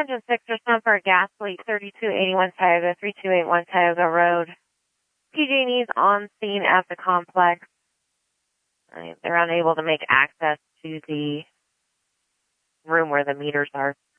Engine 6, respond for a gas leak, 3281 Tioga, 3281 Tioga Road. PG&E's on scene at the complex. They're unable to make access to the room where the meters are.